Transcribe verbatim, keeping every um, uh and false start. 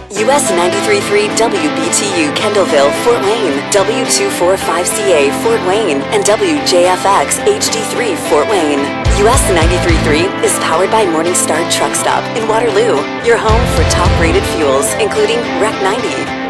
U S ninety-three point three W B T U Kendallville, Fort Wayne, W two forty-five C A Fort Wayne, and W J F X H D three Fort Wayne. U S ninety-three point three is powered by Morningstar Truck Stop in Waterloo, your home for top-rated fuels, including R E C ninety.